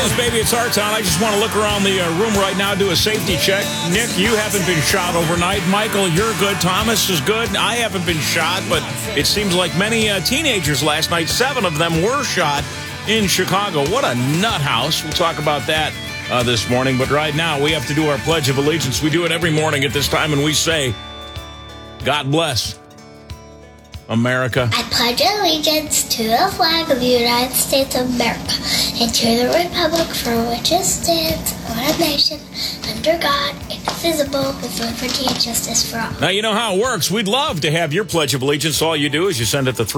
Close, baby. It's our time. I just want to look around the room right now, do a safety check. Nick, you haven't been shot overnight. Michael, you're good. Thomas is good. I haven't been shot, but it seems like many teenagers last night, 7 of them were shot in Chicago. What a nut house. We'll talk about that this morning. But right now, we have to do our Pledge of Allegiance. We do it every morning at this time, and we say, God bless America. I pledge allegiance to the flag of the United States of America and to the republic for which it stands, one nation, under God, indivisible, with liberty and justice for all. Now, you know how it works. We'd love to have your Pledge of Allegiance. All you do is you send it to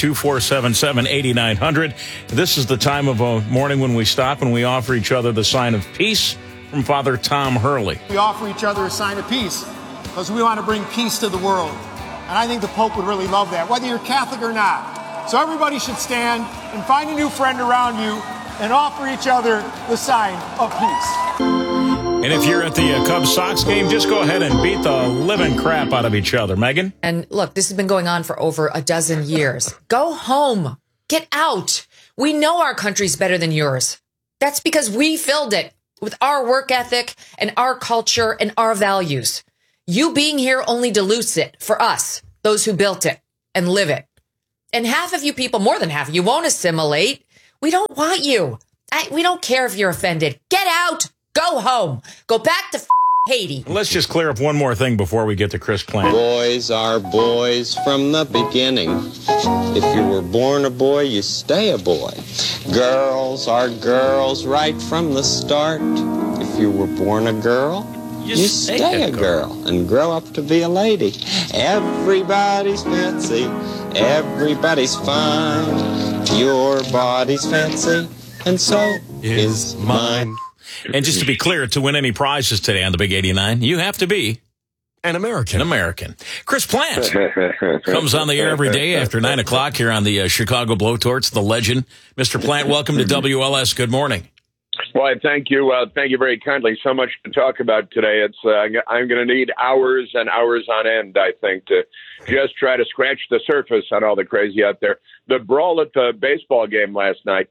312-477-8900. This is the time of a morning when we stop and we offer each other the sign of peace from Father Tom Hurley. We offer each other a sign of peace because we want to bring peace to the world. And I think the Pope would really love that, whether you're Catholic or not. So everybody should stand and find a new friend around you and offer each other the sign of peace. And if you're at the Cubs-Sox game, just go ahead and beat the living crap out of each other. Megan? And look, this has been going on for over a dozen years. Go home. Get out. We know our country's better than yours. That's because we filled it with our work ethic and our culture and our values. You being here only dilutes it for us, those who built it and live it. And half of you people, more than half, you won't assimilate. We don't want you. We don't care if you're offended. Get out. Go home. Go back to Haiti. Let's just clear up one more thing before we get to Chris Plant. Boys are boys from the beginning. If you were born a boy, you stay a boy. Girls are girls right from the start. If you were born a girl, you stay a girl and grow up to be a lady. Everybody's fancy, everybody's fine. Your body's fancy, and so is mine. And just to be clear, to win any prizes today on the Big 89, you have to be an American. Chris Plant comes on the air every day after 9 o'clock here on the Chicago Blowtorch, the legend. Mr. Plant, welcome to WLS. Good morning. Well, thank you. Thank you very kindly. So much to talk about today. It's I'm going to need hours and hours on end, I think, to just try to scratch the surface on all the crazy out there. The brawl at the baseball game last night,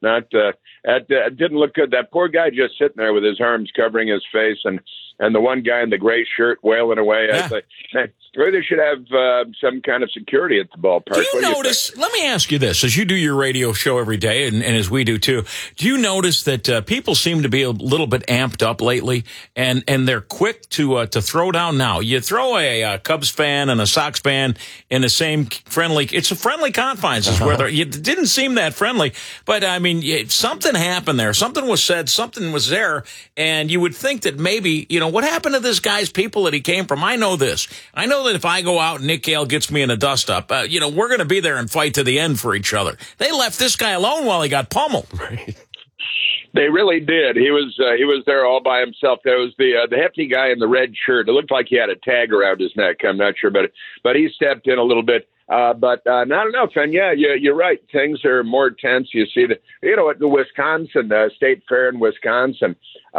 didn't look good. That poor guy just sitting there with his arms covering his face, and the one guy in the gray shirt wailing away. Yeah. I thought, maybe they should have some kind of security at the ballpark. Do you notice, let me ask you this, as you do your radio show every day, and as we do too, do you notice that people seem to be a little bit amped up lately, and they're quick to throw down now? You throw a Cubs fan and a Sox fan in the same it's a friendly confines, is where it didn't seem that friendly, but I mean, something happened there. Something was said, something was there, and you would think that maybe, what happened to this guy's people that he came from? I know this. I know that if I go out and Nick Gale gets me in a dust-up, we're going to be there and fight to the end for each other. They left this guy alone while he got pummeled. Right. They really did. He was there all by himself. There was the hefty guy in the red shirt. It looked like he had a tag around his neck. I'm not sure, but he stepped in a little bit. But not enough. And yeah, you're right. Things are more tense. You see at the Wisconsin State Fair in Wisconsin,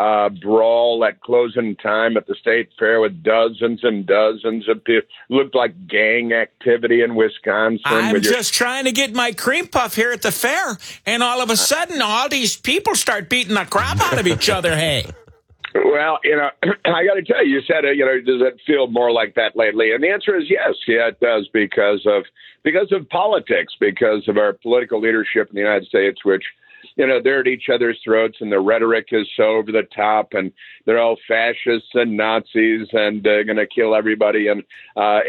brawl at closing time at the State Fair with dozens and dozens of people. Looked like gang activity in Wisconsin. I'm just trying to get my cream puff here at the fair, and all of a sudden, all these people start beating the crap out of each other. Hey. Well, I got to tell you, you said, does it feel more like that lately? And the answer is yes. Yeah, it does because of politics, because of our political leadership in the United States, which, they're at each other's throats, and the rhetoric is so over the top, and they're all fascists and Nazis and going to kill everybody. And our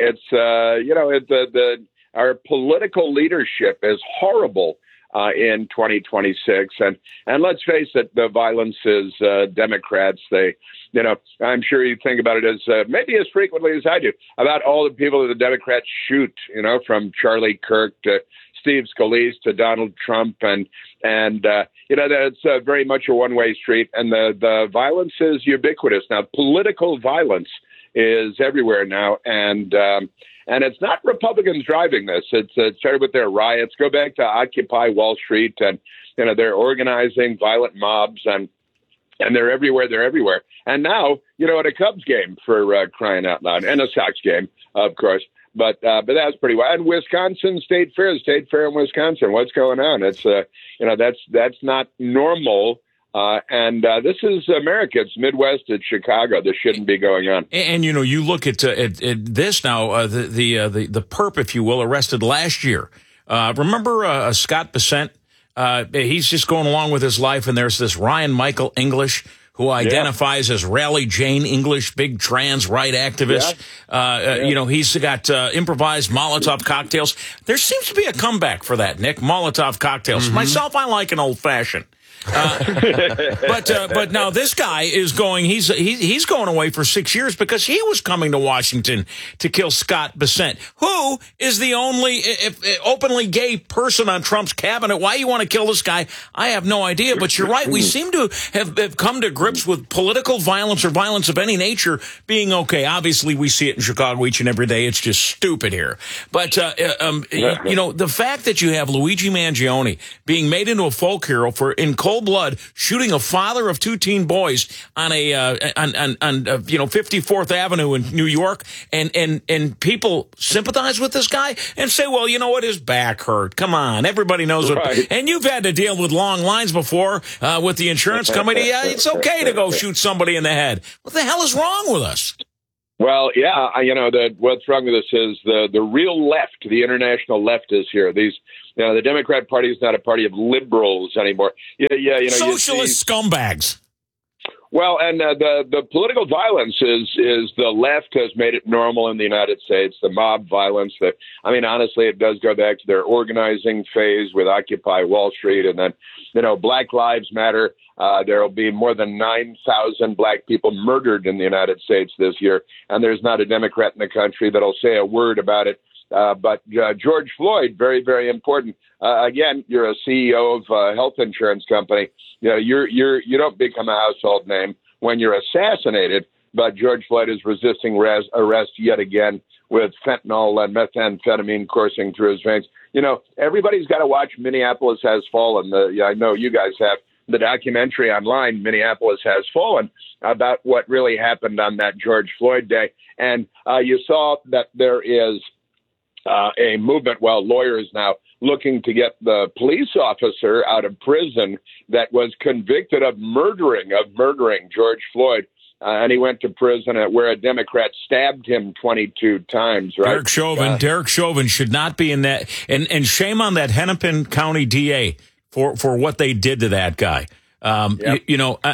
political leadership is horrible. In 2026. And let's face it, the violence is Democrats. I'm sure you think about it as maybe as frequently as I do, about all the people that the Democrats shoot, from Charlie Kirk to Steve Scalise to Donald Trump. And that's very much a one-way street. And the violence is ubiquitous. Now, political violence is everywhere now. And it's not Republicans driving this. It started with their riots. Go back to Occupy Wall Street, and they're organizing violent mobs, and they're everywhere. They're everywhere. And now, at a Cubs game, for crying out loud, and a Sox game, of course. But that's pretty wild. And Wisconsin State Fair in Wisconsin. What's going on? It's that's not normal. And this is America. It's Midwest. It's Chicago. This shouldn't be going on. And you look at this now. The perp, if you will, arrested last year. Remember Scott Bessent? He's just going along with his life, and there's this Ryan Michael English who identifies as Raleigh Jane English, big trans right activist. He's got improvised Molotov cocktails. There seems to be a comeback for that, Nick. Molotov cocktails. Mm-hmm. Myself, I like an old fashioned. But now this guy is going. He's going away for 6 years because he was coming to Washington to kill Scott Bessent, who is the only openly gay person on Trump's cabinet. Why you want to kill this guy? I have no idea. But you're right. We seem to have come to grips with political violence or violence of any nature being okay. Obviously, we see it in Chicago each and every day. It's just stupid here. But the fact that you have Luigi Mangione being made into a folk hero for in cold blood shooting a father of two teen boys on 54th Avenue in New York, and people sympathize with this guy and say, well, you know what, his back hurt. Come on, everybody knows it. And you've had to deal with long lines before with the insurance company. It's okay to go shoot somebody in the head. What the hell is wrong with us? Well, yeah, what's wrong with this is the real left, the international left is here. The Democrat Party is not a party of liberals anymore. Socialist scumbags. Well, and the political violence is the left has made it normal in the United States. The mob violence. Honestly, it does go back to their organizing phase with Occupy Wall Street, and then Black Lives Matter. There will be more than 9,000 black people murdered in the United States this year, and there's not a Democrat in the country that'll say a word about it. But George Floyd, very, very important. Again, you're a CEO of a health insurance company. You don't become a household name when you're assassinated. But George Floyd is resisting arrest yet again with fentanyl and methamphetamine coursing through his veins. Everybody's got to watch Minneapolis Has Fallen. I know you guys have. The documentary online, Minneapolis Has Fallen, about what really happened on that George Floyd day. And you saw that there is a movement, lawyers now looking to get the police officer out of prison that was convicted of murdering George Floyd. And he went to prison where a Democrat stabbed him 22 times. Right? Derek Chauvin should not be in that. And shame on that Hennepin County DA for what they did to that guy. It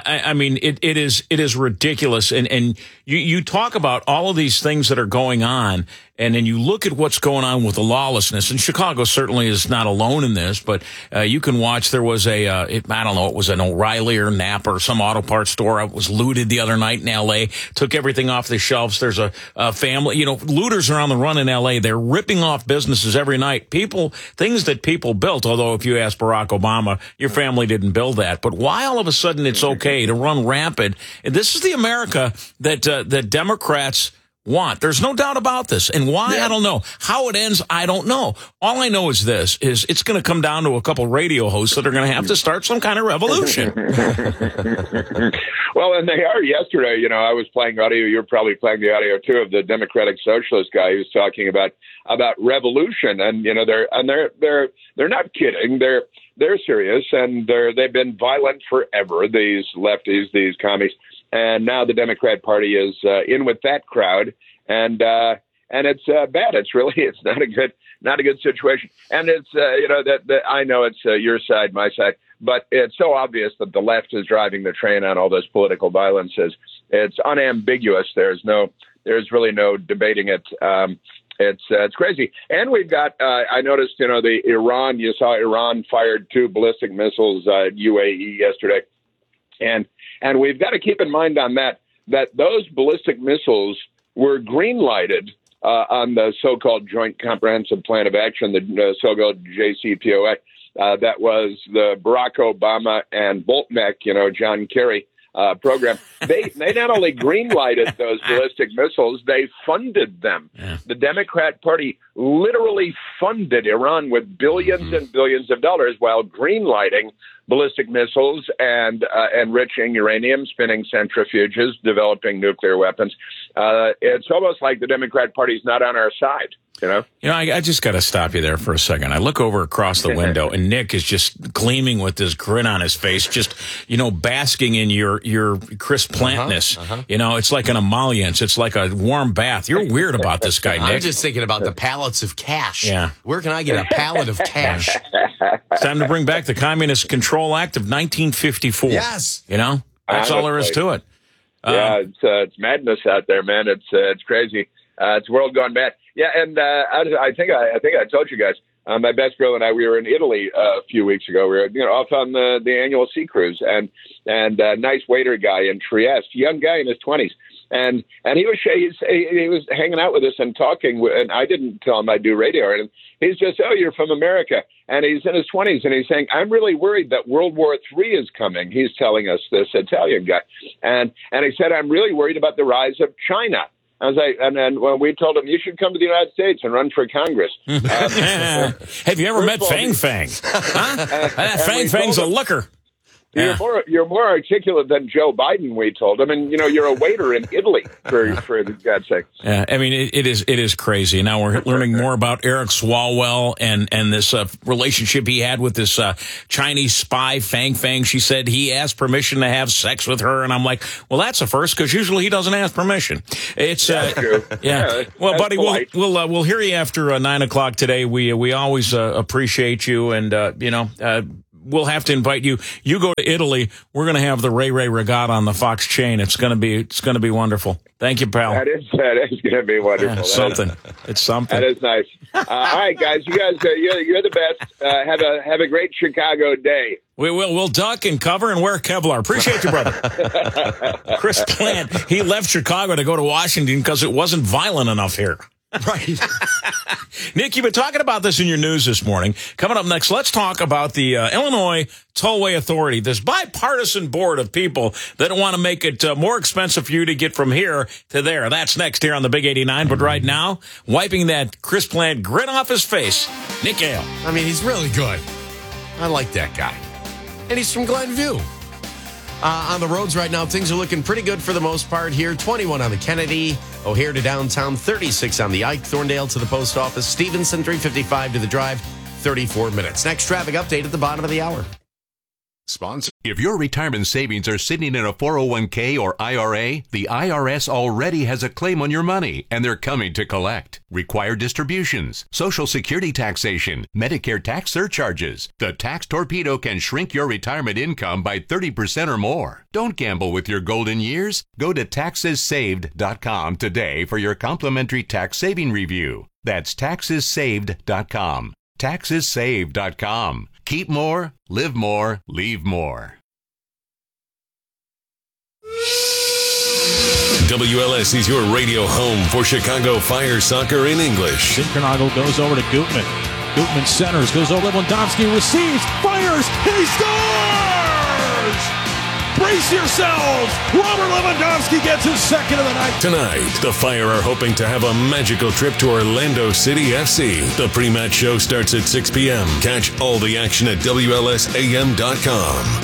is ridiculous. And you talk about all of these things that are going on, and then you look at what's going on with the lawlessness. And Chicago certainly is not alone in this, but you can watch. There was it was an O'Reilly or Napa or some auto parts store. It was looted the other night in L.A., took everything off the shelves. There's a family, looters are on the run in L.A. They're ripping off businesses every night. Things that people built, although if you ask Barack Obama, your family didn't build that. But why all of a sudden it's okay to run rampant? And this is the America that Democrats want. There's no doubt about this. And why, I don't know. How it ends, I don't know. All I know is it's going to come down to a couple radio hosts that are going to have to start some kind of revolution. Well, and they are. Yesterday, I was playing audio. You're probably playing the audio too of the Democratic Socialist guy who's talking about revolution. And they're not kidding. They're serious, and they've been violent forever. These lefties, these commies. And now the Democrat Party is in with that crowd, and it's bad. It's not a good situation. And it's I know it's your side, my side, but it's so obvious that the left is driving the train on all those political violences. It's unambiguous. There's really no debating it. It's crazy. And we've got, I noticed, you saw Iran fired 2 ballistic missiles at UAE yesterday. And we've got to keep in mind on that those ballistic missiles were green-lighted on the so-called Joint Comprehensive Plan of Action, the so-called JCPOA. That was the Barack Obama and Boltneck, John Kerry program. They not only green-lighted those ballistic missiles, they funded them. Yeah. The Democrat Party literally funded Iran with billions and billions of dollars while green-lighting ballistic missiles and enriching uranium, spinning centrifuges, developing nuclear weapons. It's almost like the Democrat Party's not on our side. I just got to stop you there for a second. I look over across the window, and Nick is just gleaming with this grin on his face, just, basking in your Chris Plantness. It's like an emollient. It's like a warm bath. You're weird about this guy, Nick. I'm just thinking about the pallets of cash. Yeah. Where can I get a pallet of cash? It's time to bring back the Communist Control Act of 1954. Yes. That's all there is to it. It's madness out there, man. It's crazy. It's a world gone bad. Yeah, and I think I told you guys. My best girl and I, we were in Italy a few weeks ago. We were off on the annual sea cruise, and a nice waiter guy in Trieste, young guy in his 20s, and he was hanging out with us and talking. And I didn't tell him I do radio or anything. He's just, oh, you're from America, and he's in his 20s, and he's saying, I'm really worried that World War III is coming. He's telling us, this Italian guy, and he said, I'm really worried about the rise of China. I was like, and then when we told him, you should come to the United States and run for Congress. Have you ever met Fang Fang? That Fang Fang's a looker. You're more articulate than Joe Biden, we told him. And, you're a waiter in Italy, for God's sake. Yeah, I mean, it is crazy. Now we're learning more about Eric Swalwell and this relationship he had with this Chinese spy, Fang Fang. She said he asked permission to have sex with her. And I'm like, well, that's a first, because usually he doesn't ask permission. It's true. Yeah. Well, buddy, polite. we'll hear you after 9:00 today. We always appreciate you, and we'll have to invite you. You go to Italy. We're going to have the Ray Regatta on the Fox chain. It's going to be wonderful. Thank you, pal. That is going to be wonderful. Yeah, something. It's something. That is nice. All right, guys. You guys, you're the best. Have a great Chicago day. We'll duck and cover and wear Kevlar. Appreciate you, brother. Chris Plant. He left Chicago to go to Washington because it wasn't violent enough here. Right. Nick, you've been talking about this in your news this morning. Coming up next, let's talk about the Illinois Tollway Authority, this bipartisan board of people that want to make it more expensive for you to get from here to there. That's next here on the Big 89. But right now, wiping that Chris Plant grin off his face, Nick Yale. I mean, he's really good. I like that guy. And he's from Glenview. On the roads right now, things are looking pretty good for the most part here. 21 on the Kennedy, O'Hare to downtown, 36 on the Ike, Thorndale to the post office, Stevenson, 355 to the drive, 34 minutes. Next traffic update at the bottom of the hour. Sponsor. If your retirement savings are sitting in a 401k or IRA, the IRS already has a claim on your money, and they're coming to collect. Required distributions, Social Security taxation, Medicare tax surcharges. The Tax Torpedo can shrink your retirement income by 30% or more. Don't gamble with your golden years. Go to taxessaved.com today for your complimentary tax saving review. That's taxessaved.com. Taxessaved.com. Keep more, live more, leave more. WLS is your radio home for Chicago Fire soccer in English. Zinkernagle goes over to Gutman. Gutman centers, goes over Lewandowski, receives, fires, and he scores! Brace yourselves! Robert Lewandowski gets his second of the night. Tonight, the Fire are hoping to have a magical trip to Orlando City FC. The pre-match show starts at 6 p.m. Catch all the action at WLSAM.com.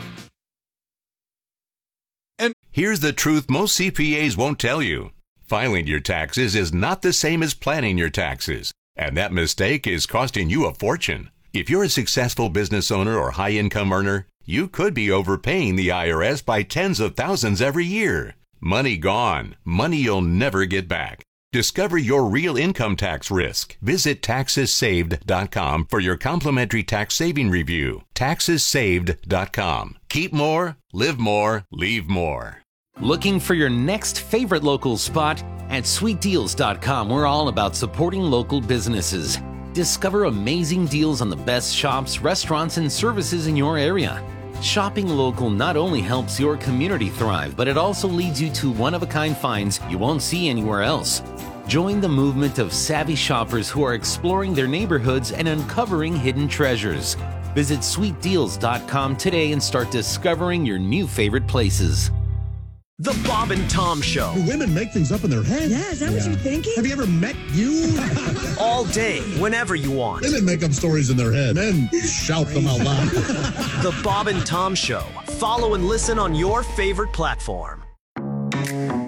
And here's the truth most CPAs won't tell you. Filing your taxes is not the same as planning your taxes. And that mistake is costing you a fortune. If you're a successful business owner or high-income earner, you could be overpaying the IRS by tens of thousands every year. Money gone. Money you'll never get back. Discover your real income tax risk. Visit taxessaved.com for your complimentary tax saving review. Taxessaved.com. Keep more, live more, leave more. Looking for your next favorite local spot? At sweetdeals.com, we're all about supporting local businesses. Discover amazing deals on the best shops, restaurants, and services in your area. Shopping local not only helps your community thrive, but it also leads you to one-of-a-kind finds you won't see anywhere else. Join the movement of savvy shoppers who are exploring their neighborhoods and uncovering hidden treasures. Visit sweetdeals.com today and start discovering your new favorite places. The Bob and Tom Show. Do women make things up in their head? Yeah, is that what you're thinking? Have you ever met you? All day, whenever you want. Women make up stories in their head. Men shout them out loud. The Bob and Tom Show. Follow and listen on your favorite platform.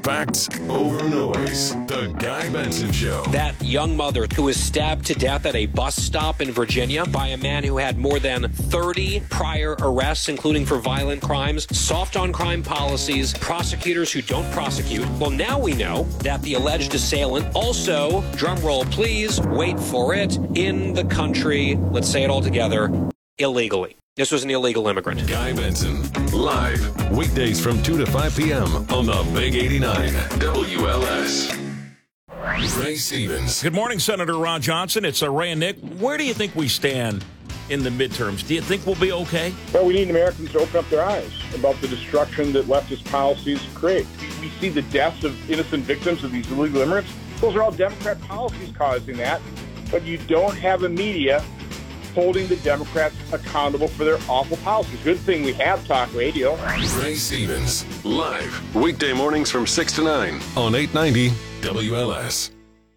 Facts over noise. The Guy Benson Show. That young mother who was stabbed to death at a bus stop in Virginia by a man who had more than 30 prior arrests, including for violent crimes, soft on crime policies, prosecutors who don't prosecute. Well, now we know that the alleged assailant also, drumroll please, wait for it, in the country, let's say it all together, illegally. This was an illegal immigrant. Guy Benson, live, weekdays from 2 to 5 p.m. on the Big 89 WLS. Ray Stevens. Good morning, Senator Ron Johnson. It's Ray and Nick. Where do you think we stand in the midterms? Do you think we'll be okay? Well, we need Americans to open up their eyes about the destruction that leftist policies create. We see the deaths of innocent victims of these illegal immigrants. Those are all Democrat policies causing that, but you don't have a media holding the Democrats accountable for their awful policies. Good thing we have talk radio. Ray Stevens, live, weekday mornings from 6 to 9 on 890 WLS.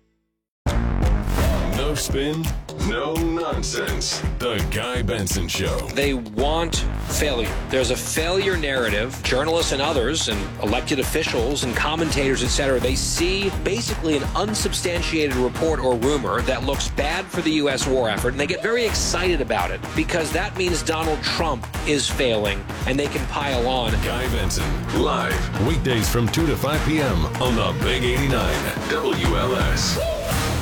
No spin, no nonsense. The Guy Benson Show. They want failure. There's a failure narrative. Journalists and others and elected officials and commentators, etc., they see basically an unsubstantiated report or rumor that looks bad for the U.S. war effort, and they get very excited about it because that means Donald Trump is failing, and they can pile on. Guy Benson, live, weekdays from 2 to 5 p.m. on the Big 89 WLS.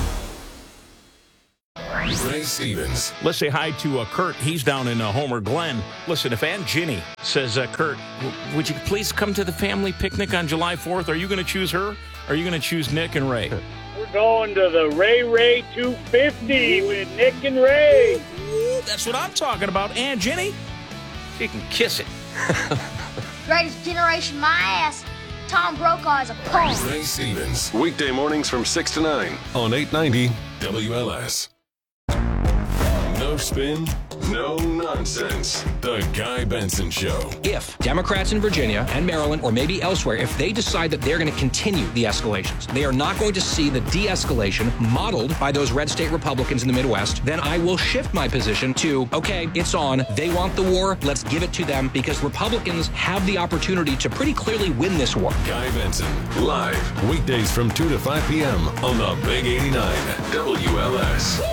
Ray Stevens. Let's say hi to Kurt. He's down in Homer Glen. Listen, if Aunt Ginny says, Kurt, would you please come to the family picnic on July 4th? Are you going to choose her? Or are you going to choose Nick and Ray? We're going to the Ray 250 with Nick and Ray. Ooh, that's what I'm talking about. Aunt Ginny, she can kiss it. Greatest generation, my ass. Tom Brokaw is a punk. Ray Stevens. Weekday mornings from 6 to 9 on 890 WLS. No spin, no nonsense. The Guy Benson Show. If Democrats in Virginia and Maryland, or maybe elsewhere, if they decide that they're going to continue the escalations, they are not going to see the de-escalation modeled by those red state Republicans in the Midwest, then I will shift my position to, okay, it's on. They want the war. Let's give it to them, because Republicans have the opportunity to pretty clearly win this war. Guy Benson, live, weekdays from 2 to 5 p.m. on the Big 89 WLS.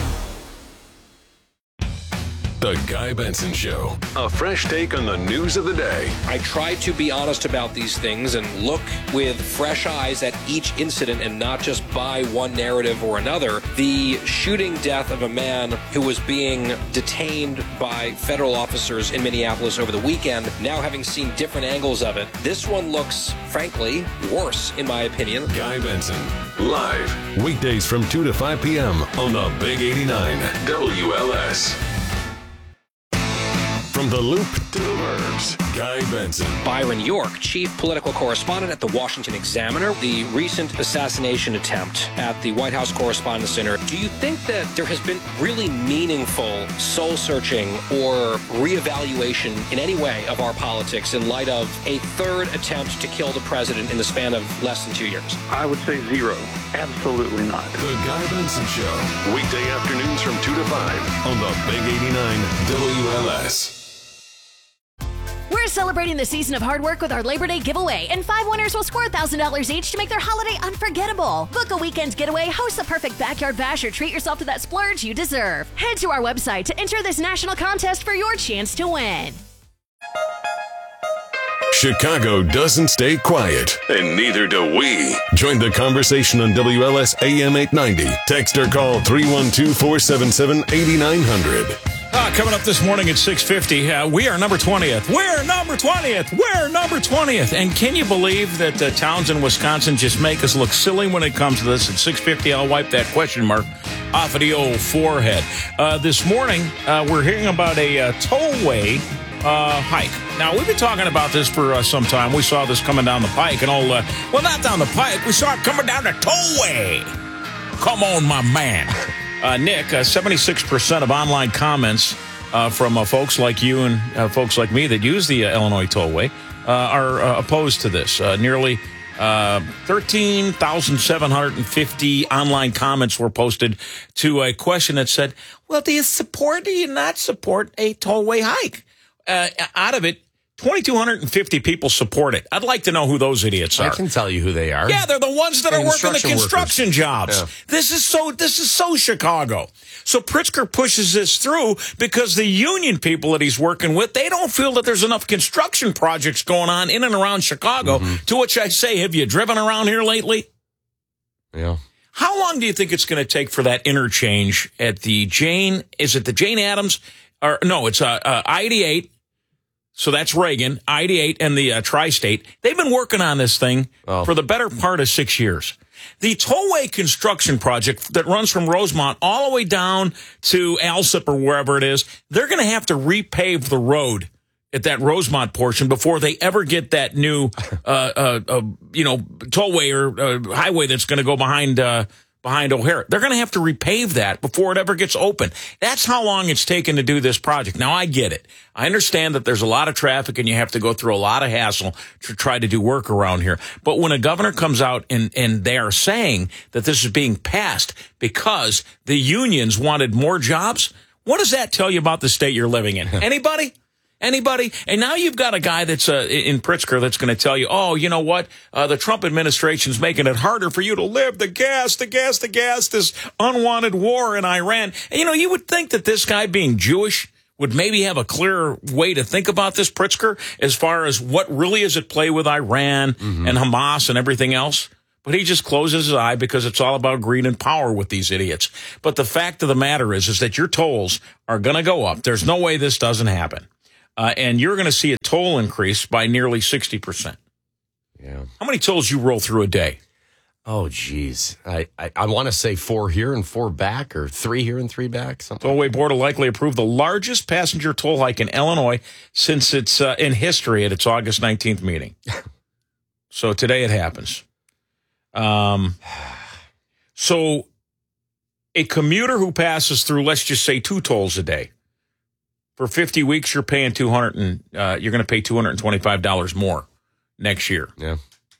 The Guy Benson Show. A fresh take on the news of the day. I try to be honest about these things and look with fresh eyes at each incident and not just buy one narrative or another. The shooting death of a man who was being detained by federal officers in Minneapolis over the weekend, now having seen different angles of it, this one looks, frankly, worse, in my opinion. Guy Benson, live, weekdays from 2 to 5 p.m. on the Big 89 WLS. From the Loop to the Burbs, Guy Benson. Byron York, chief political correspondent at the Washington Examiner. The recent assassination attempt at the White House Correspondents' Center. Do you think that there has been really meaningful soul-searching or reevaluation in any way of our politics in light of a third attempt to kill the president in the span of less than 2 years? I would say zero. Absolutely not. The Guy Benson Show. Weekday afternoons from 2 to 5 on the Big 89 WLS. We're celebrating the season of hard work with our Labor Day giveaway, and 5 winners will score $1,000 each to make their holiday unforgettable. Book a weekend getaway, host the perfect backyard bash, or treat yourself to that splurge you deserve. Head to our website to enter this national contest for your chance to win. Chicago doesn't stay quiet, and neither do we. Join the conversation on WLS AM 890. Text or call 312-477-8900. Coming up this morning at 6:50, we are number 20th. We're number 20th. We're number 20th. And can you believe that towns in Wisconsin just make us look silly when it comes to this? At 6:50, I'll wipe that question mark off of the old forehead. This morning, we're hearing about a tollway hike. Now, we've been talking about this for some time. We saw this coming down the pike and all, well, not down the pike. We saw it coming down the tollway. Come on, my man. Nick, 76% of online comments from folks like you and folks like me that use the Illinois Tollway are opposed to this. Nearly 13,750 online comments were posted to a question that said, well, do you not support a tollway hike? Out of it, 2,250 people support it. I'd like to know who those idiots are. I can tell you who they are. Yeah, they're the ones that are working the construction workers. jobs. Yeah. This is so Chicago. So Pritzker pushes this through because the union people that he's working with, they don't feel that there's enough construction projects going on in and around Chicago. To which I say, have you driven around here lately? Yeah. How long do you think it's going to take for that interchange at the Jane? Is it the Jane Addams? Or no, it's I-88. So that's Reagan, I-88, and the Tri-State. They've been working on this thing for the better part of 6 years. The tollway construction project that runs from Rosemont all the way down to Alsip or wherever it is, they're going to have to repave the road at that Rosemont portion before they ever get that new, tollway or highway that's going to go behind O'Hare. They're going to have to repave that before it ever gets open. That's how long it's taken to do this project. Now, I get it. I understand that there's a lot of traffic and you have to go through a lot of hassle to try to do work around here. But when a governor comes out and they are saying that this is being passed because the unions wanted more jobs, what does that tell you about the state you're living in? Anybody? Anybody? And now you've got a guy that's in Pritzker that's going to tell you, oh, you know what? The Trump administration's making it harder for you to live. The gas, this unwanted war in Iran. And, you would think that this guy being Jewish would maybe have a clearer way to think about this, Pritzker, as far as what really is at play with Iran and Hamas and everything else. But he just closes his eye because it's all about greed and power with these idiots. But the fact of the matter is that your tolls are going to go up. There's no way this doesn't happen. And you're going to see a toll increase by nearly 60%. Yeah. How many tolls you roll through a day? Oh, geez. I want to say 4 here and 4 back, or 3 here and 3 back. Something. Tollway Board will likely approve the largest passenger toll hike in Illinois since it's in history at its August 19th meeting. So today it happens. So a commuter who passes through, let's just say, 2 tolls a day, for 50 weeks, you're paying you're going to pay $225 more next year. Yeah.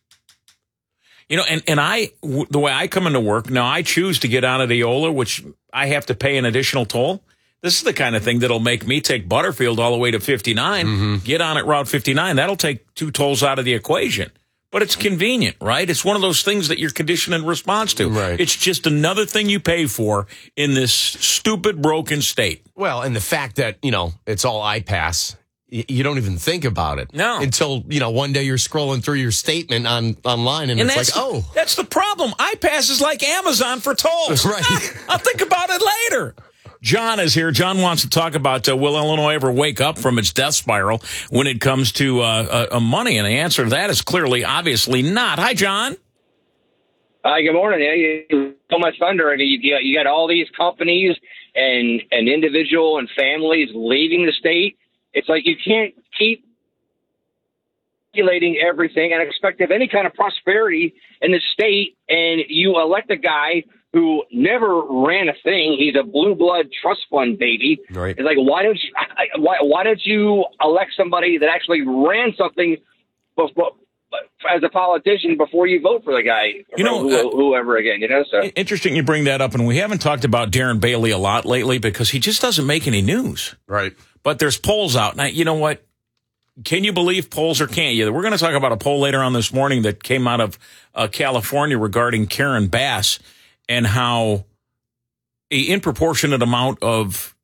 And the way I come into work, now I choose to get out of the Eola, which I have to pay an additional toll. This is the kind of thing that'll make me take Butterfield all the way to 59, get on at Route 59. That'll take 2 tolls out of the equation. But it's convenient, right? It's one of those things that you're conditioned in response to. Right. It's just another thing you pay for in this stupid, broken state. Well, and the fact that, it's all iPass, you don't even think about it. No. Until, one day you're scrolling through your statement online and it's like, oh. That's the problem. iPass is like Amazon for tolls. Right. I'll think about it later. John is here. John wants to talk about will Illinois ever wake up from its death spiral when it comes to money? And the answer to that is clearly, obviously not. Hi, John. Hi, good morning. You so much thunder, and you got all these companies and individual and families leaving the state. It's like you can't keep regulating everything and expect to have any kind of prosperity in the state, and you elect a guy who never ran a thing. He's a blue blood trust fund baby. Right. It's like, why don't you elect somebody that actually ran something as a politician before you vote for the guy, whoever again, So interesting you bring that up, and we haven't talked about Darren Bailey a lot lately because he just doesn't make any news. Right. But there's polls out now. You know what? Can you believe polls or can't you? We're going to talk about a poll later on this morning that came out of California regarding Karen Bass and how a disproportionate amount of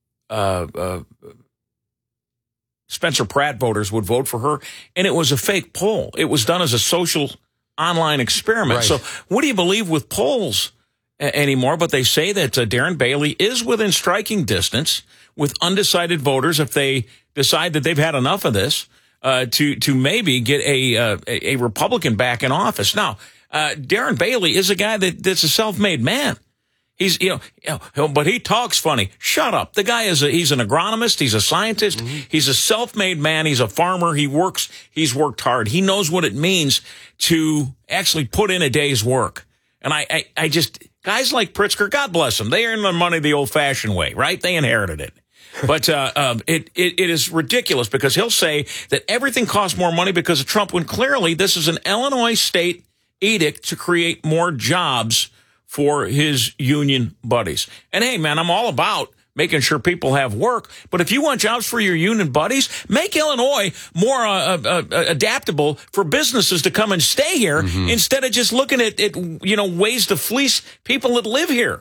Spencer Pratt voters would vote for her, and it was a fake poll. It was done as a social online experiment. Right. So what do you believe with polls anymore? But they say that Darren Bailey is within striking distance with undecided voters if they decide that they've had enough of this to maybe get a Republican back in office. Now, Darren Bailey is a guy that's a self-made man. He's, but he talks funny. Shut up. The guy he's an agronomist. He's a scientist. He's a self-made man. He's a farmer. He's worked hard. He knows what it means to actually put in a day's work. And I just, guys like Pritzker, God bless them. They earn their money the old fashioned way, right? They inherited it. But it is ridiculous because he'll say that everything costs more money because of Trump when clearly this is an Illinois state edict to create more jobs for his union buddies. And hey, man, I'm all about making sure people have work. But if you want jobs for your union buddies, make Illinois more adaptable for businesses to come and stay here instead of just looking at ways to fleece people that live here.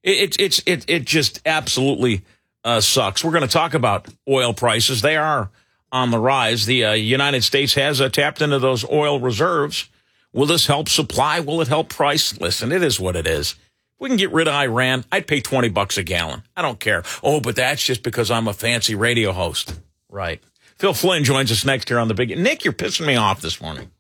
It just absolutely sucks. We're going to talk about oil prices. They are on the rise. The United States has tapped into those oil reserves. Will this help supply? Will it help price? Listen, it is what it is. If we can get rid of Iran, I'd pay $20 a gallon. I don't care. Oh, but that's just because I'm a fancy radio host. Right. Phil Flynn joins us next here on the Big... Nick, you're pissing me off this morning.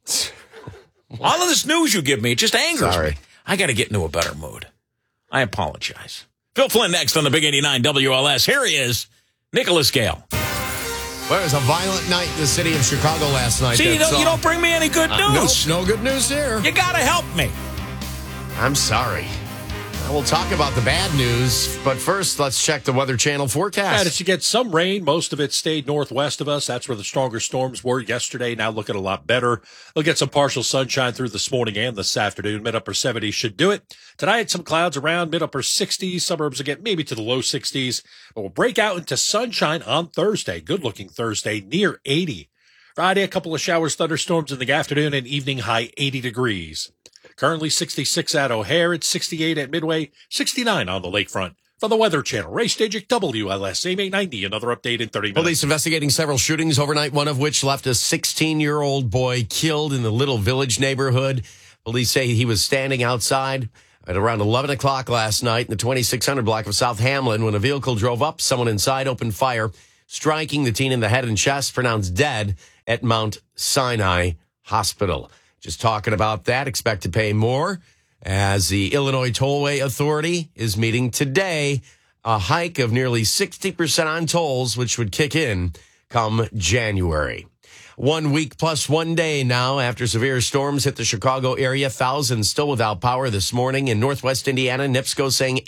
All of this news you give me, it just angers me. I got to get into a better mood. I apologize. Phil Flynn next on the Big 89 WLS. Here he is, Nicholas Gale. Well, it was a violent night in the city of Chicago last night. See, you don't bring me any good news. Nope, no good news here. You got to help me. I'm sorry. We'll talk about the bad news, but first, let's check the Weather Channel forecast. Managed to get some rain. Most of it stayed northwest of us. That's where the stronger storms were yesterday. Now looking a lot better. We'll get some partial sunshine through this morning and this afternoon. Mid-upper 70s should do it. Tonight, some clouds around mid-upper 60s. Suburbs will get maybe to the low 60s. But we'll break out into sunshine on Thursday. Good-looking Thursday, near 80. Friday, a couple of showers, thunderstorms in the afternoon and evening, high 80 degrees. Currently 66 at O'Hare, it's 68 at Midway, 69 on the lakefront. From the Weather Channel, Ray Stajic, WLS, AM 890, another update in 30 minutes. Police investigating several shootings overnight, one of which left a 16-year-old boy killed in the Little Village neighborhood. Police say he was standing outside at around 11 o'clock last night in the 2600 block of South Hamlin when a vehicle drove up. Someone inside opened fire, striking the teen in the head and chest, pronounced dead at Mount Sinai Hospital. Just talking about that, expect to pay more as the Illinois Tollway Authority is meeting today. A hike of nearly 60% on tolls, which would kick in come January. 1 week plus 1 day now after severe storms hit the Chicago area. Thousands still without power this morning. In northwest Indiana, NIPSCO saying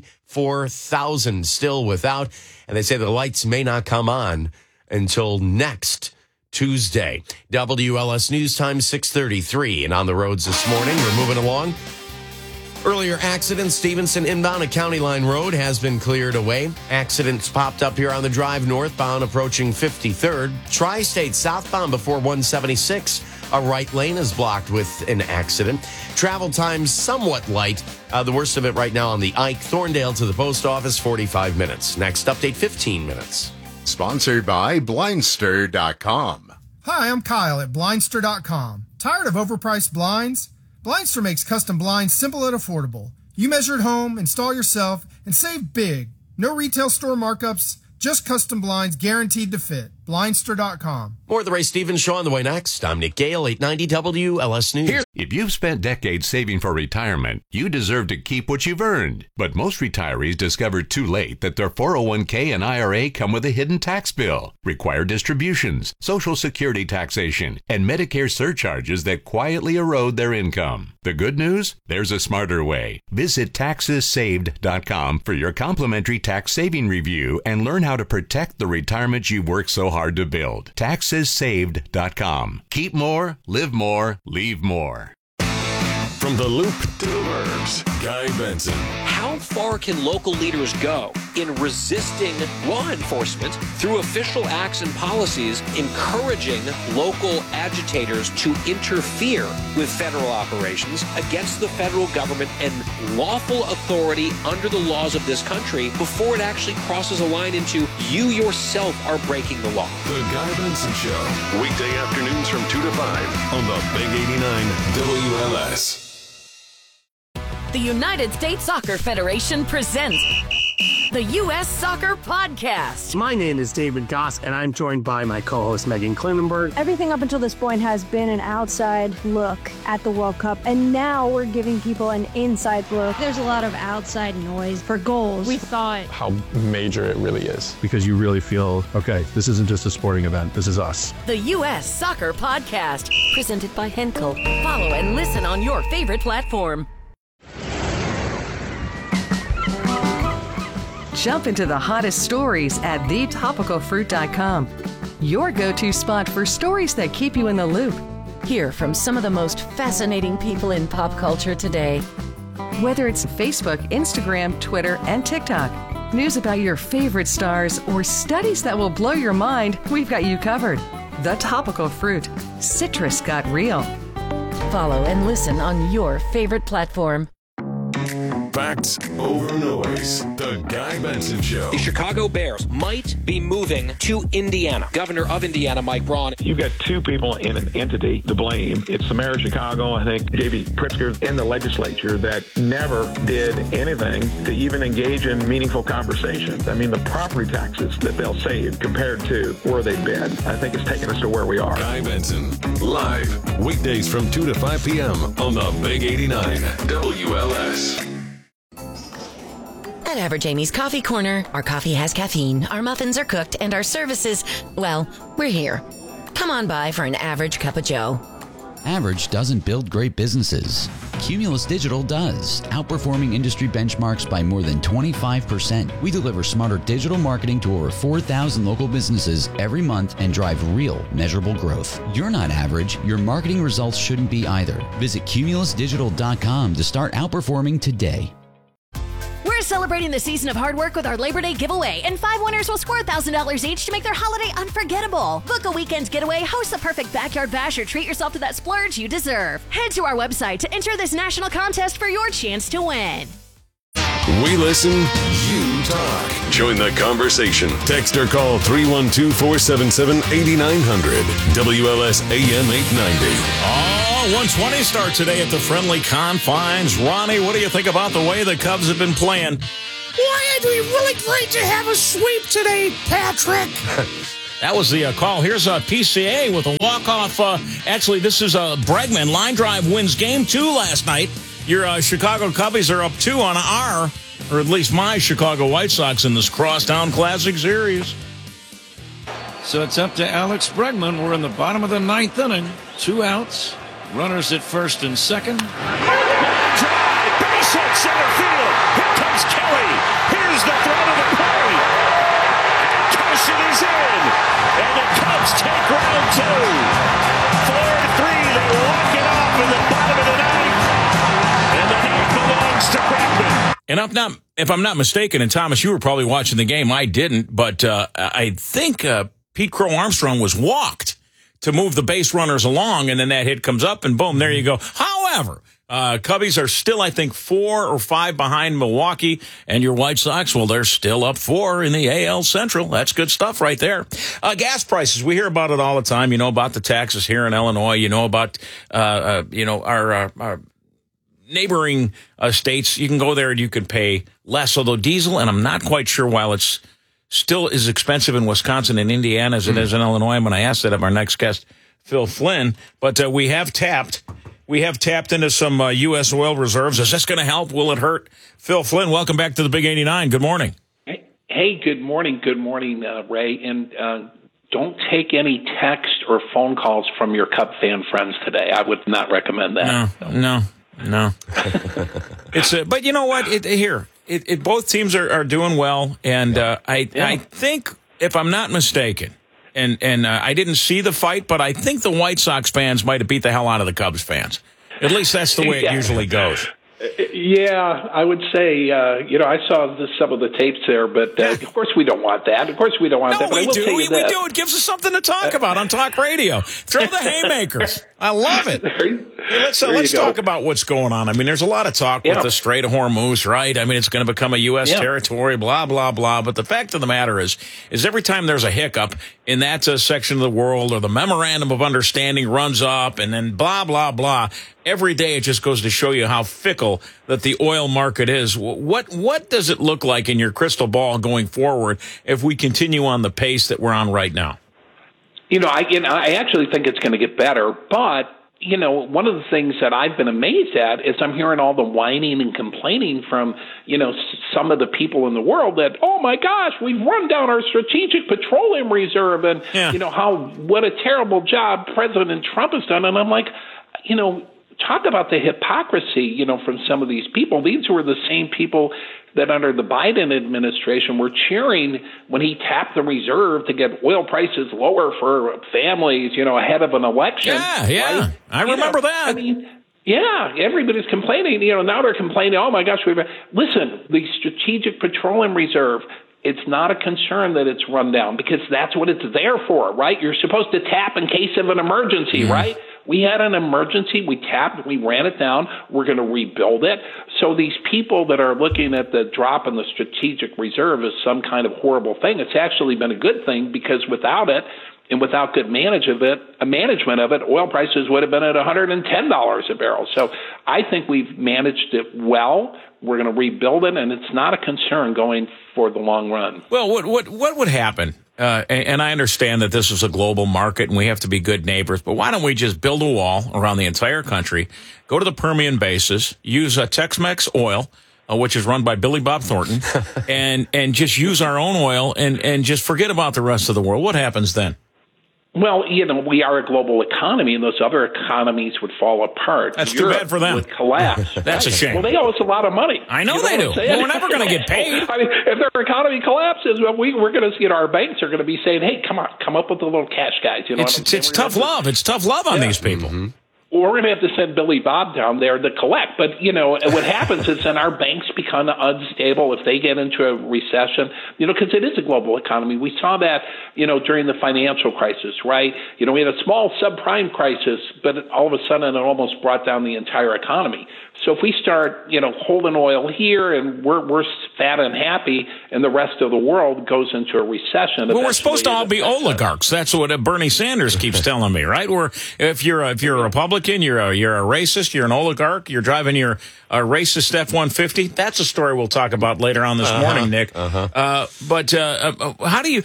84,000 still without. And they say the lights may not come on until next Tuesday. WLS News Time 6:33. And on the roads this morning, we're moving along. Earlier accident, Stevenson inbound at County Line Road has been cleared away. Accidents popped up here on the drive northbound approaching 53rd. Tri-State southbound before 176. A right lane is blocked with an accident. Travel time somewhat light. The worst of it right now on the Ike. Thorndale to the post office, 45 minutes. Next update, 15 minutes. Sponsored by Blindster.com. Hi, I'm Kyle at Blindster.com. Tired of overpriced blinds? Blindster makes custom blinds simple and affordable. You measure at home, install yourself, and save big. No retail store markups, just custom blinds guaranteed to fit. Blindster.com. More of the Ray Stevens Show on the way next. I'm Nick Gale, 890 WLS News. If you've spent decades saving for retirement, you deserve to keep what you've earned. But most retirees discover too late that their 401k and IRA come with a hidden tax bill, required distributions, Social Security taxation, and Medicare surcharges that quietly erode their income. The good news? There's a smarter way. Visit TaxesSaved.com for your complimentary tax saving review and learn how to protect the retirement you've worked so hard to build. TaxesSaved.com. Keep more, live more, leave more. From the Loop to the Burbs, Guy Benson. How far can local leaders go in resisting law enforcement through official acts and policies, encouraging local agitators to interfere with federal operations against the federal government and lawful authority under the laws of this country before it actually crosses a line into you yourself are breaking the law? The Guy Benson Show, weekday afternoons from 2 to 5 on the Big 89 WLS. The United States Soccer Federation presents the U.S. Soccer Podcast. My name is David Goss, and I'm joined by my co-host, Megan Klinenberg. Everything up until this point has been an outside look at the World Cup, and now we're giving people an inside look. There's a lot of outside noise for goals. We thought how major it really is. Because you really feel, okay, this isn't just a sporting event, this is us. The U.S. Soccer Podcast, presented by Henkel. Follow and listen on your favorite platform. Jump into the hottest stories at thetopicalfruit.com. Your go-to spot for stories that keep you in the loop. Hear from some of the most fascinating people in pop culture today. Whether it's Facebook, Instagram, Twitter, and TikTok. news about your favorite stars, or studies that will blow your mind, we've got you covered. The Topical Fruit. Citrus got real. Follow and listen on your favorite platform. Facts over noise. The Guy Benson Show. The Chicago Bears might be moving to Indiana. Governor of Indiana, Mike Braun. You've got two people in an entity to blame. It's the mayor of Chicago, I think, J.B. Pritzker, and the legislature that never did anything to even engage in meaningful conversations. I mean, the property taxes that they'll save compared to where they've been, I think it's taken us to where we are. Guy Benson, live, weekdays from 2 to 5 p.m. on the Big 89 WLS. At Average Amy's Coffee Corner, our coffee has caffeine, our muffins are cooked, and our services, well, we're here. Come on by for an average cup of joe. Average doesn't build great businesses. Cumulus Digital does, outperforming industry benchmarks by more than 25%. We deliver smarter digital marketing to over 4,000 local businesses every month and drive real, measurable growth. You're not average. Your marketing results shouldn't be either. Visit cumulusdigital.com to start outperforming today. We're celebrating the season of hard work with our Labor Day giveaway, and 5 winners will score $1,000 each to make their holiday unforgettable. Book a weekend getaway, host the perfect backyard bash, or treat yourself to that splurge you deserve. Head to our website to enter this national contest for your chance to win. We listen, you talk. Join the conversation. Text or call 312-477-8900. WLS AM 890. 120 start today at the Friendly Confines. Ronnie, what do you think about the way the Cubs have been playing? Why, it'd be really great to have a sweep today, Patrick. That was the call. Here's a PCA with a walk-off. Actually, this is a Bregman. Line drive wins Game 2 last night. Your Chicago Cubbies are up 2 on our, or at least my Chicago White Sox in this Crosstown Classic Series. So it's up to Alex Bregman. We're in the bottom of the 9th inning. 2 outs. Runners at first and second. Drive, base hit, center field. Here comes Kelly. Here's the throw to the plate. Carson is in. And the Cubs take round 2. 4-3. They walk it off in the bottom of the 9th. And the ninth belongs to Bregman. And if I'm not mistaken, and Thomas, you were probably watching the game. I didn't, but I think Pete Crow Armstrong was walked to move the base runners along, and then that hit comes up, and boom, there you go. However, Cubbies are still, I think, 4 or 5 behind Milwaukee, and your White Sox, well, they're still up 4 in the AL Central. That's good stuff right there. Gas prices, we hear about it all the time. You know about the taxes here in Illinois. You know about, our neighboring states. You can go there and you can pay less, although diesel, and I'm not quite sure while it's still as expensive in Wisconsin and Indiana as it is in Illinois. I'm going to ask that of our next guest, Phil Flynn. But we have tapped into some U.S. oil reserves. Is this going to help? Will it hurt? Phil Flynn, welcome back to the Big 89. Good morning. Hey, good morning. Good morning, Ray. And don't take any text or phone calls from your Cub fan friends today. I would not recommend that. No. But you know what? Both teams are doing well, and I think, if I'm not mistaken, and I didn't see the fight, but I think the White Sox fans might have beat the hell out of the Cubs fans. At least that's the way it usually goes. Yeah, I would say, I saw some of the tapes there, but of course we don't want that. But we do. I will tell you We do. It gives us something to talk about on talk radio. Throw the haymakers. I love it. Let's talk about what's going on. I mean, there's a lot of talk with the Strait of Hormuz, right? I mean, it's going to become a U.S. territory, blah, blah, blah. But the fact of the matter is every time there's a hiccup in that section of the world, or the memorandum of understanding runs up, and then blah, blah, blah, every day it just goes to show you how fickle that the oil market is. What does it look like in your crystal ball going forward if we continue on the pace that we're on right now? I actually think it's going to get better, but one of the things that I've been amazed at is I'm hearing all the whining and complaining from, some of the people in the world that, oh my gosh, we've run down our strategic petroleum reserve, and what a terrible job President Trump has done. And I'm like, talk about the hypocrisy, from some of these people. These were the same people that under the Biden administration were cheering when he tapped the reserve to get oil prices lower for families, ahead of an election. Yeah. Right? I remember that. I mean, Yeah, everybody's complaining. Now they're complaining, oh, my gosh. Listen, the Strategic Petroleum Reserve, it's not a concern that it's run down because that's what it's there for, right? You're supposed to tap in case of an emergency, right? We had an emergency. We tapped. We ran it down. We're going to rebuild it. So these people that are looking at the drop in the Strategic Reserve as some kind of horrible thing, it's actually been a good thing because without it, and without good management of it, oil prices would have been at $110 a barrel. So I think we've managed it well. We're going to rebuild it, and it's not a concern going for the long run. Well, what would happen? And I understand that this is a global market, and we have to be good neighbors. But why don't we just build a wall around the entire country, go to the Permian Basin, use Tex-Mex oil, which is run by Billy Bob Thornton, and just use our own oil and just forget about the rest of the world? What happens then? Well, we are a global economy, and those other economies would fall apart. That's Europe too bad for them. Would collapse. That's a shame. Well, they owe us a lot of money. I know they do. Well, we're never going to get paid. I mean, if their economy collapses, well, we're going to, our banks are going to be saying, "Hey, come up with a little cash, guys." It's tough love. It's tough love on these people. Mm-hmm. Or we're going to have to send Billy Bob down there to collect. But, what happens is then our banks become unstable if they get into a recession, because it is a global economy. We saw that, during the financial crisis, right? We had a small subprime crisis, but all of a sudden it almost brought down the entire economy. So if we start, holding oil here and we're fat and happy and the rest of the world goes into a recession. Well, we're supposed to all be oligarchs. That's what Bernie Sanders keeps telling me, right? Or if you're a Republican, you're a racist, you're an oligarch, you're driving your racist F-150. That's a story we'll talk about later on this morning, Nick. But how do you,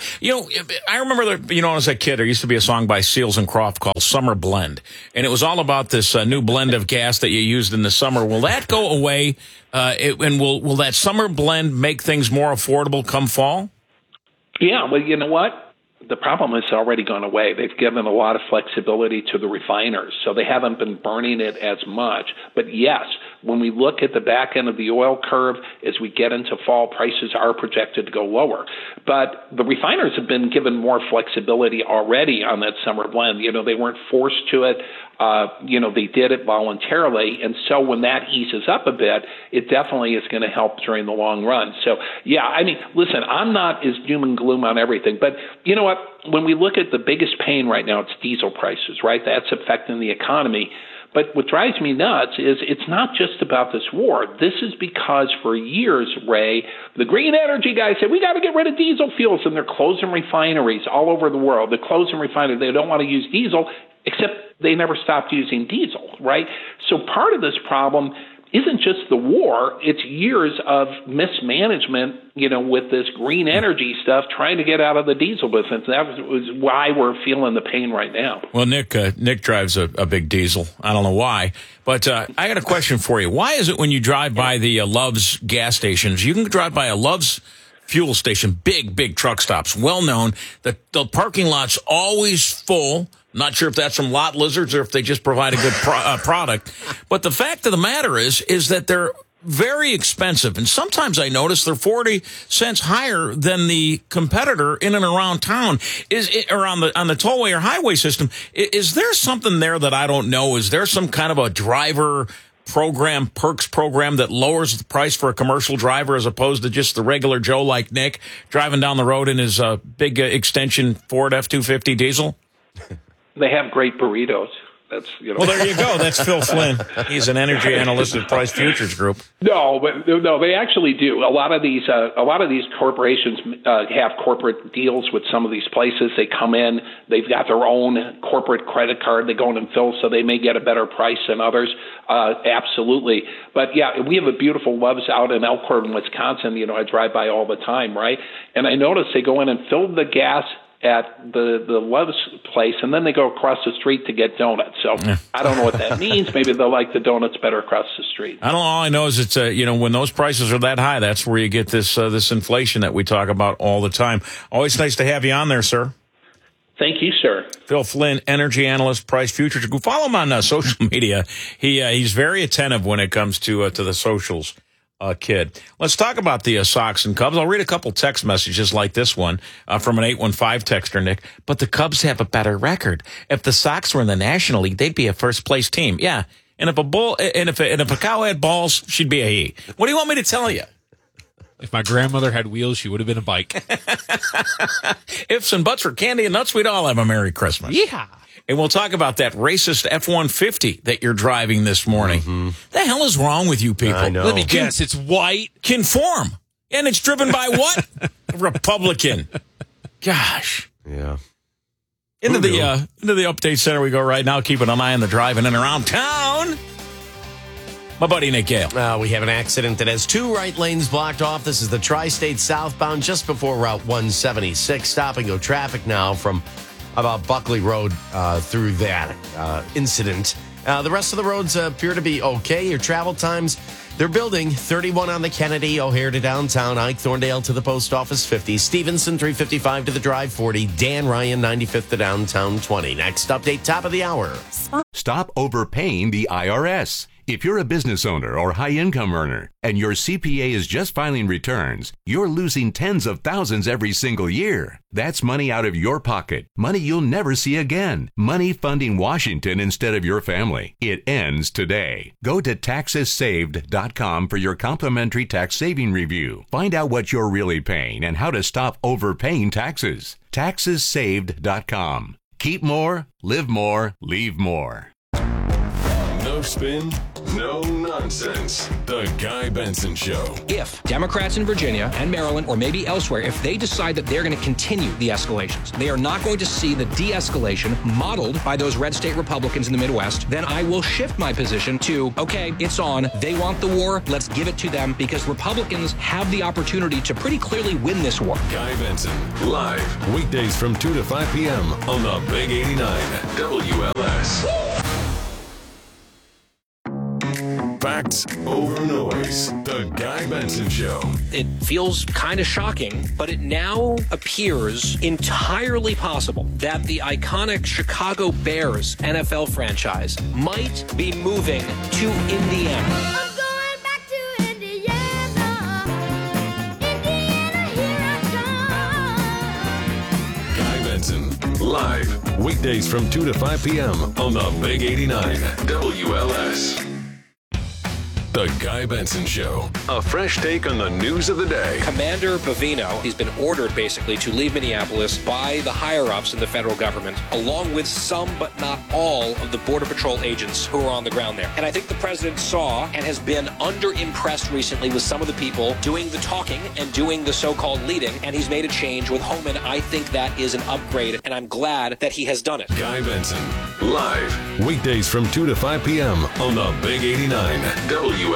I remember when I was a kid, there used to be a song by Seals and Croft called Summer Blend. And it was all about this new blend of gas that you used in the summer. Will that go away? And will that summer blend make things more affordable come fall? Yeah, well, you know what? The problem has already gone away. They've given a lot of flexibility to the refiners, so they haven't been burning it as much. But yes, when we look at the back end of the oil curve, as we get into fall, prices are projected to go lower. But the refiners have been given more flexibility already on that summer blend. They weren't forced to it. They did it voluntarily. And so when that eases up a bit, it definitely is going to help during the long run. So, yeah, I mean, listen, I'm not as doom and gloom on everything. But you know what? When we look at the biggest pain right now, it's diesel prices, right? That's affecting the economy. But what drives me nuts is it's not just about this war. This is because for years, Ray, the green energy guys said, we got to get rid of diesel fuels, and they're closing refineries all over the world. They're closing refineries. They don't want to use diesel, except they never stopped using diesel, right? So part of this problem isn't just the war. It's years of mismanagement, with this green energy stuff, trying to get out of the diesel business. That was why we're feeling the pain right now. Well, Nick drives a big diesel. I don't know why. But I got a question for you. Why is it when you drive by the Love's gas stations, you can drive by a Love's fuel station, big truck stops, well known, the parking lot's always full. Not sure if that's from lot lizards or if they just provide a good product. But the fact of the matter is that they're very expensive. And sometimes I notice they're 40 cents higher than the competitor in and around town or on the tollway or highway system. Is there something there that I don't know? Is there some kind of a driver program, perks program that lowers the price for a commercial driver as opposed to just the regular Joe like Nick driving down the road in his big extension Ford F-250 diesel? They have great burritos. Well, there you go. That's Phil Flynn. He's an energy analyst at Price Futures Group. No, they actually do. A lot of these corporations have corporate deals with some of these places. They come in, they've got their own corporate credit card. They go in and fill, so they may get a better price than others. Absolutely. But yeah, we have a beautiful Love's out in Elkhorn, Wisconsin. I drive by all the time, right? And I notice they go in and fill the gas at the Love's place, and then they go across the street to get donuts. So I don't know what that means. Maybe they'll like the donuts better across the street. I don't know. All I know is it's when those prices are that high, that's where you get this inflation that we talk about all the time. Always nice to have you on there, sir. Thank you, sir. Phil Flynn, energy analyst, Price Futures. Go follow him on social media. He's very attentive when it comes to the socials. Kid. Let's talk about the Sox and Cubs. I'll read a couple text messages like this one from an 815 texter, Nick. But the Cubs have a better record. If the Sox were in the National League, they'd be a first-place team. Yeah, And if a cow had balls, she'd be a he. What do you want me to tell you? If my grandmother had wheels, she would have been a bike. Ifs and buts for candy and nuts, we'd all have a Merry Christmas. Yeah. And we'll talk about that racist F-150 that you're driving this morning. Mm-hmm. The hell is wrong with you people? I know. Let me guess, it's white. Conform. And it's driven by what? Republican. Gosh. Yeah. Into the update center we go right now, keeping an eye on the driving in and around town. My buddy Nick Gale. We have an accident that has 2 right lanes blocked off. This is the Tri-State southbound just before Route 176. Stop and go traffic now from about Buckley Road through that incident. The rest of the roads appear to be okay. Your travel times, they're building 31 on the Kennedy, O'Hare to downtown, Ike Thorndale to the post office 50, Stevenson 355 to the drive 40, Dan Ryan 95th to downtown 20. Next update, top of the hour. Stop overpaying the IRS. If you're a business owner or high-income earner and your CPA is just filing returns, you're losing tens of thousands every single year. That's money out of your pocket, money you'll never see again, money funding Washington instead of your family. It ends today. Go to taxessaved.com for your complimentary tax saving review. Find out what you're really paying and how to stop overpaying taxes. Taxessaved.com. Keep more, live more, leave more. No spin, no nonsense. The Guy Benson Show. If Democrats in Virginia and Maryland, or maybe elsewhere, if they decide that they're going to continue the escalations, they are not going to see the de-escalation modeled by those red state Republicans in the Midwest, then I will shift my position to, okay, it's on. They want the war. Let's give it to them, because Republicans have the opportunity to pretty clearly win this war. Guy Benson, live, weekdays from 2 to 5 p.m. on the Big 89 WLS. Facts over noise. The Guy Benson Show. It feels kind of shocking, but it now appears entirely possible that the iconic Chicago Bears NFL franchise might be moving to Indiana. I'm going back to Indiana. Indiana, here I come. Guy Benson, live, weekdays from 2 to 5 p.m. on the Big 89 WLS. The Guy Benson Show. A fresh take on the news of the day. Commander Bavino, he's been ordered basically to leave Minneapolis by the higher-ups in the federal government, along with some but not all of the Border Patrol agents who are on the ground there. And I think the president saw and has been underimpressed recently with some of the people doing the talking and doing the so-called leading, and he's made a change with Homan. I think that is an upgrade, and I'm glad that he has done it. Guy Benson, live, weekdays from 2 to 5 p.m. on the Big 89 WLS.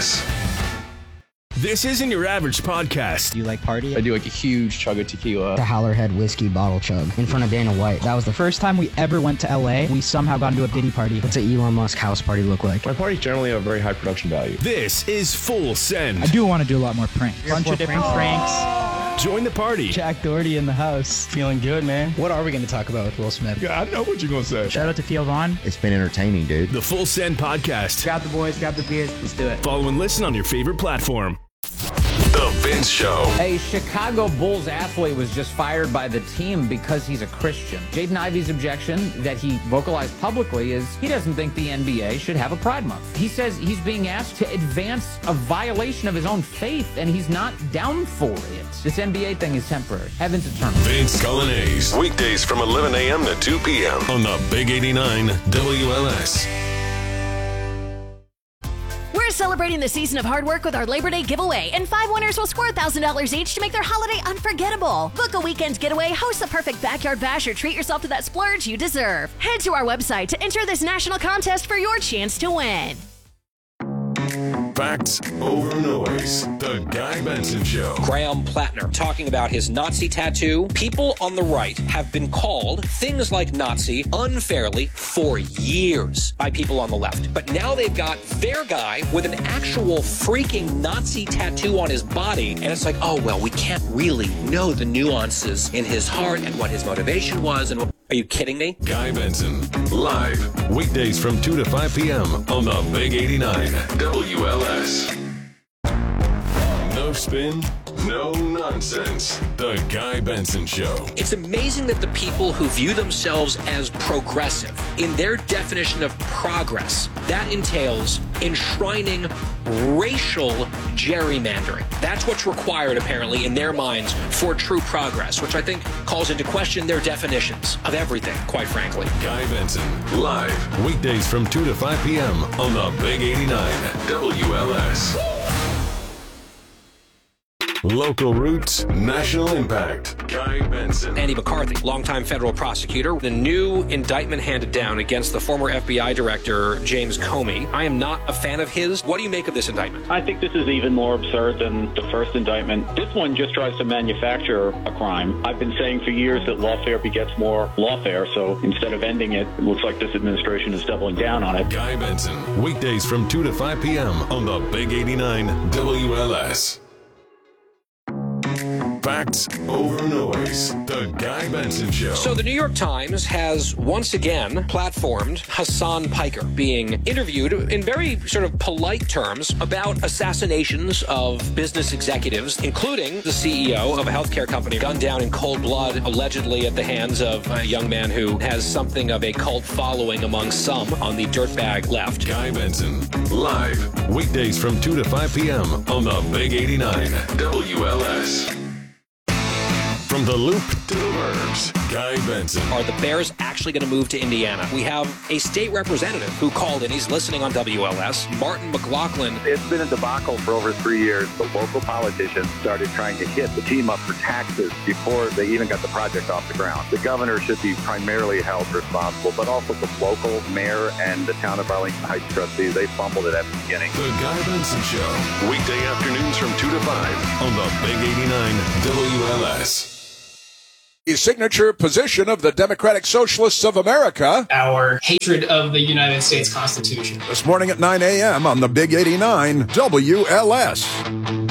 This isn't your average podcast. Do you like party? I do like a huge chug of tequila. The Howlerhead whiskey bottle chug in front of Dana White. That was the first time we ever went to LA. We somehow got into a Diddy party. What's an Elon Musk house party look like? My parties generally have very high production value. This is Full Send. I do want to do a lot more pranks. Bunch of different pranks. Join the party. Jack Doherty in the house. Feeling good, man. What are we going to talk about with Will Smith? Yeah, I know what you're going to say. Shout out to Theo Vaughn. It's been entertaining, dude. The Full Send Podcast. Grab the boys, grab the beers. Let's do it. Follow and listen on your favorite platform. The Vince Show. A Chicago Bulls athlete was just fired by the team because he's a Christian. Jaden Ivey's objection that he vocalized publicly is he doesn't think the NBA should have a Pride Month. He says he's being asked to advance a violation of his own faith, and he's not down for it. This NBA thing is temporary. Heaven's eternal. Vince Cullinase. Weekdays from 11 a.m. to 2 p.m. on the Big 89 WLS. We're celebrating the season of hard work with our Labor Day giveaway, and 5 winners will score $1,000 each to make their holiday unforgettable. Book a weekend getaway, host the perfect backyard bash, or treat yourself to that splurge you deserve. Head to our website to enter this national contest for your chance to win. Facts over noise. The Guy Benson Show. Graham Plattner talking about his Nazi tattoo. People on the right have been called things like Nazi unfairly for years by people on the left. But now they've got their guy with an actual freaking Nazi tattoo on his body. And it's like, oh, well, we can't really know the nuances in his heart and what his motivation was. And are you kidding me? Guy Benson, live, weekdays from 2 to 5 p.m. on the Big 89 WLS. No spin, No nonsense. The Guy Benson Show. It's amazing that the people who view themselves as progressive, in their definition of progress, that entails enshrining racial gerrymandering. That's what's required, apparently, in their minds for true progress, which I think calls into question their definitions of everything, quite frankly. Guy Benson, live, weekdays from 2 to 5 p.m. on the Big 89 WLS. Local roots, national impact. Guy Benson. Andy McCarthy, longtime federal prosecutor. The new indictment handed down against the former FBI director, James Comey. I am not a fan of his. What do you make of this indictment? I think this is even more absurd than the first indictment. This one just tries to manufacture a crime. I've been saying for years that lawfare begets more lawfare, so instead of ending it, it looks like this administration is doubling down on it. Guy Benson, weekdays from 2 to 5 p.m. on the Big 89 WLS. Facts over noise. The Guy Benson Show. So the New York Times has once again platformed Hassan Piker being interviewed in very sort of polite terms about assassinations of business executives, including the CEO of a healthcare company gunned down in cold blood, allegedly at the hands of a young man who has something of a cult following among some on the dirtbag left. Guy Benson, live, weekdays from 2 to 5 p.m. on the Big 89 WLS. From the Loop to the Burbs, Guy Benson. Are the Bears actually going to move to Indiana? We have a state representative who called in. He's listening on WLS. Martin McLaughlin. It's been a debacle for over 3 years. The local politicians started trying to hit the team up for taxes before they even got the project off the ground. The governor should be primarily held responsible, but also the local mayor and the town of Arlington Heights trustees. They fumbled it at the beginning. The Guy Benson Show. Weekday afternoons from 2 to 5 on the Big 89 WLS. The signature position of the Democratic Socialists of America. Our hatred of the United States Constitution. This morning at 9 a.m. on the Big 89 WLS.